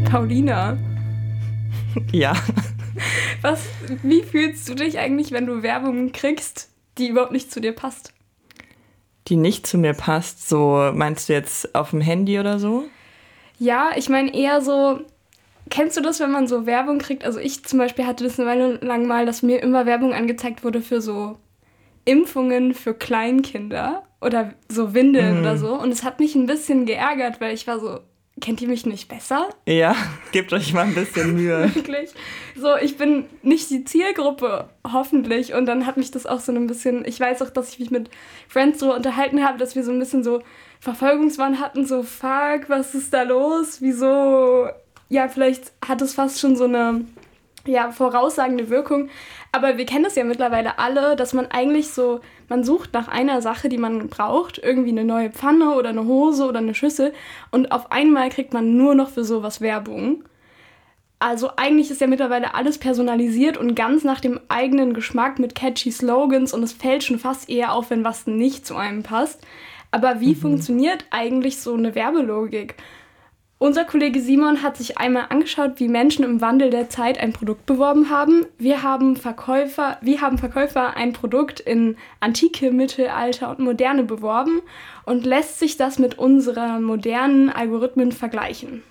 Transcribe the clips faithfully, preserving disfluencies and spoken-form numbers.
Paulina, Ja. was, wie fühlst du dich eigentlich, wenn du Werbung kriegst, die überhaupt nicht zu dir passt? Die nicht zu mir passt, so meinst du jetzt auf dem Handy oder so? Ja, ich meine eher so, kennst du das, wenn man so Werbung kriegt? Also ich zum Beispiel hatte das eine Weile lang mal, dass mir immer Werbung angezeigt wurde für so Impfungen für Kleinkinder oder so Windeln Mhm. oder so. Und es hat mich ein bisschen geärgert, weil ich war so, kennt ihr mich nicht besser? Ja, gebt euch mal ein bisschen Mühe. Wirklich. So, ich bin nicht die Zielgruppe, hoffentlich. Und dann hat mich das auch so ein bisschen, ich weiß auch, dass ich mich mit Friends so unterhalten habe, dass wir so ein bisschen so Verfolgungswahn hatten, so, fuck, was ist da los? Wieso? Ja, vielleicht hat es fast schon so eine, ja, voraussagende Wirkung. Aber wir kennen das ja mittlerweile alle, dass man eigentlich so, man sucht nach einer Sache, die man braucht, irgendwie eine neue Pfanne oder eine Hose oder eine Schüssel und auf einmal kriegt man nur noch für sowas Werbung. Also eigentlich ist ja mittlerweile alles personalisiert und ganz nach dem eigenen Geschmack mit catchy Slogans und es fällt schon fast eher auf, wenn was nicht zu einem passt. Aber wie mhm. funktioniert eigentlich so eine Werbelogik? Unser Kollege Simon hat sich einmal angeschaut, wie Menschen im Wandel der Zeit ein Produkt beworben haben. Wir haben Verkäufer, wie haben Verkäufer ein Produkt in Antike, Mittelalter und Moderne beworben und lässt sich das mit unseren modernen Algorithmen vergleichen.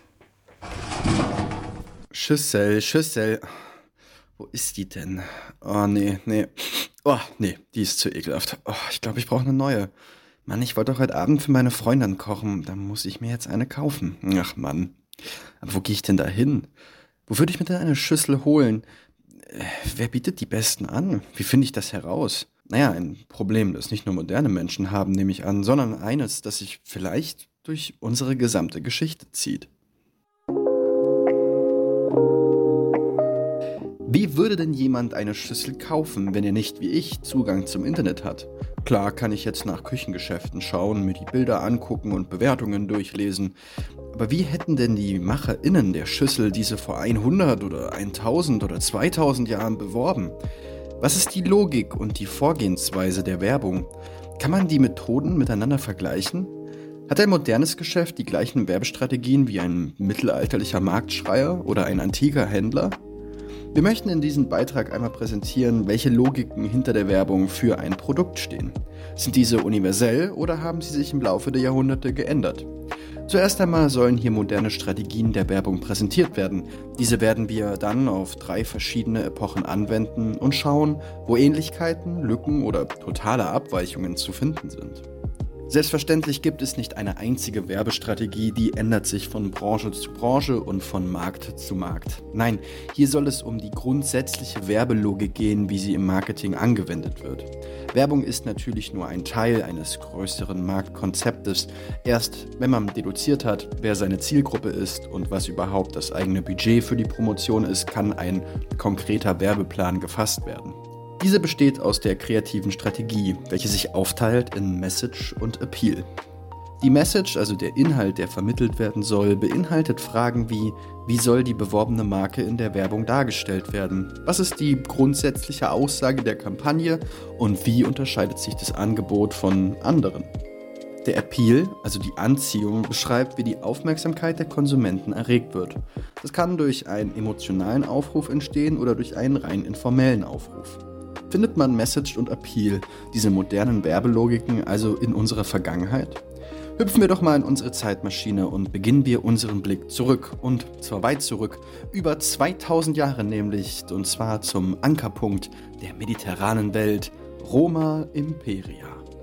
Schüssel, Schüssel. Wo ist die denn? Oh, nee, nee. Oh, nee, die ist zu ekelhaft. Oh, ich glaube, ich brauche eine neue. Mann, ich wollte doch heute Abend für meine Freundin kochen. Da muss ich mir jetzt eine kaufen. Ach, Mann. Aber wo gehe ich denn da hin? Wo würde ich mir denn eine Schüssel holen? Äh, wer bietet die besten an? Wie finde ich das heraus? Naja, ein Problem, das nicht nur moderne Menschen haben, nehme ich an, sondern eines, das sich vielleicht durch unsere gesamte Geschichte zieht. Wie würde denn jemand eine Schüssel kaufen, wenn er nicht wie ich Zugang zum Internet hat? Klar kann ich jetzt nach Küchengeschäften schauen, mir die Bilder angucken und Bewertungen durchlesen. Aber wie hätten denn die MacherInnen der Schüssel diese vor hundert oder tausend oder zweitausend Jahren beworben? Was ist die Logik und die Vorgehensweise der Werbung? Kann man die Methoden miteinander vergleichen? Hat ein modernes Geschäft die gleichen Werbestrategien wie ein mittelalterlicher Marktschreier oder ein antiker Händler? Wir möchten in diesem Beitrag einmal präsentieren, welche Logiken hinter der Werbung für ein Produkt stehen. Sind diese universell oder haben sie sich im Laufe der Jahrhunderte geändert? Zuerst einmal sollen hier moderne Strategien der Werbung präsentiert werden. Diese werden wir dann auf drei verschiedene Epochen anwenden und schauen, wo Ähnlichkeiten, Lücken oder totale Abweichungen zu finden sind. Selbstverständlich gibt es nicht eine einzige Werbestrategie, die ändert sich von Branche zu Branche und von Markt zu Markt. Nein, hier soll es um die grundsätzliche Werbelogik gehen, wie sie im Marketing angewendet wird. Werbung ist natürlich nur ein Teil eines größeren Marktkonzeptes. Erst wenn man deduziert hat, wer seine Zielgruppe ist und was überhaupt das eigene Budget für die Promotion ist, kann ein konkreter Werbeplan gefasst werden. Diese besteht aus der kreativen Strategie, welche sich aufteilt in Message und Appeal. Die Message, also der Inhalt, der vermittelt werden soll, beinhaltet Fragen wie: Wie soll die beworbene Marke in der Werbung dargestellt werden? Was ist die grundsätzliche Aussage der Kampagne? Und wie unterscheidet sich das Angebot von anderen? Der Appeal, also die Anziehung, beschreibt, wie die Aufmerksamkeit der Konsumenten erregt wird. Das kann durch einen emotionalen Aufruf entstehen oder durch einen rein informellen Aufruf. Findet man Message und Appeal, diese modernen Werbelogiken, also in unserer Vergangenheit? Hüpfen wir doch mal in unsere Zeitmaschine und beginnen wir unseren Blick zurück, und zwar weit zurück, über zweitausend Jahre nämlich, und zwar zum Ankerpunkt der mediterranen Welt, Roma Imperia.